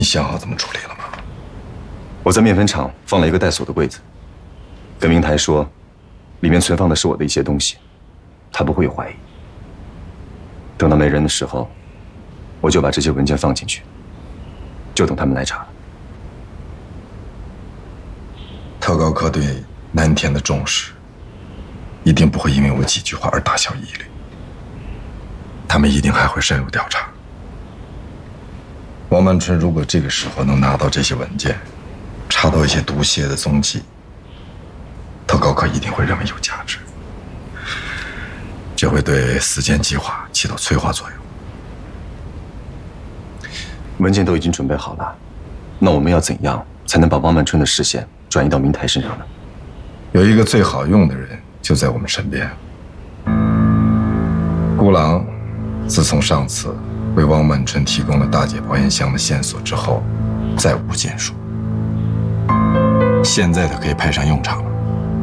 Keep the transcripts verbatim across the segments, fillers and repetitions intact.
你想好怎么处理了吗？ 我在面粉厂放了一个带锁的柜子，跟明台说，里面存放的是我的一些东西，他不会有怀疑。等到没人的时候，我就把这些文件放进去，就等他们来查了。 特高科对南田的重视，一定不会因为我几句话而打消疑虑。他们一定还会深入调查。王满春如果这个时候能拿到这些文件，查到一些毒蝎的踪迹，特高科一定会认为有价值，这会对死谏计划起到催化作用。 文件都已经准备好了，那我们要怎样才能把王满春的视线转移到明台身上呢？ 有一个最好用的人就在我们身边。孤狼自从上次为王满春提供了大姐保险箱的线索之后，再无建树。现在他可以派上用场了。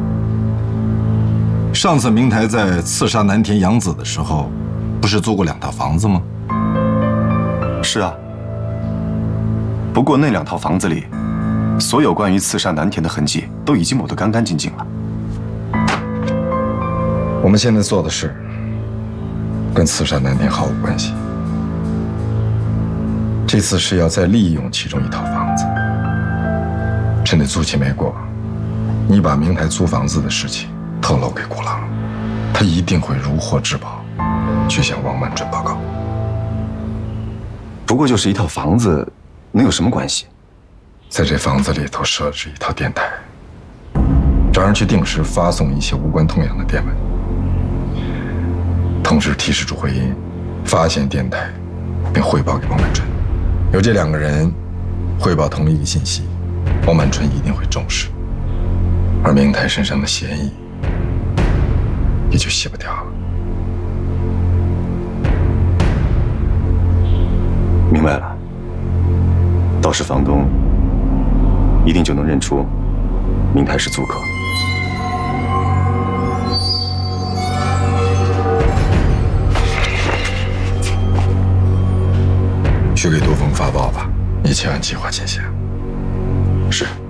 上次明台在刺杀南田洋子的时候，不是租过两套房子吗？ 是啊。不过那两套房子里，所有关于刺杀南田的痕迹都已经抹得干干净净了。 我们现在做的事，跟刺杀南田毫无关系。这次是要再利用其中一套房子，趁着租期没过，你把明台租房子的事情透露给孤狼，他一定会如获至宝，去向王满春报告。 不过就是一套房子，能有什么关系？ 在这房子里头设置一套电台，找人去定时发送一些无关痛痒的电文，同时提示主会因发现电台，并汇报给王满春。有这两个人汇报同一个信息，王满春一定会重视，而明台身上的嫌疑也就洗不掉了。 明白了，到时房东一定就能认出明台是租客。 去给杜峰发报吧，一切按计划进行。 是。